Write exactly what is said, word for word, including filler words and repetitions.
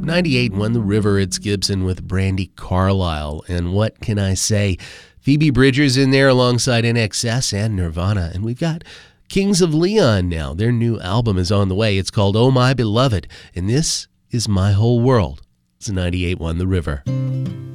ninety-eight point one The River, it's Gibson with Brandi Carlile. And what can I say? Phoebe Bridgers in there alongside N X S and Nirvana. And we've got Kings of Leon now. Their new album is on the way. It's called Oh My Beloved. And this is My Whole World. It's ninety-eight point one The River.